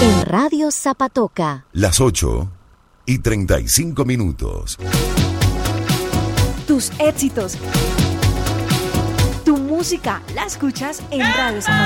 En Radio Zapatoca. Las 8:35. Tus éxitos. Tu música la escuchas en Radio Zapatoca.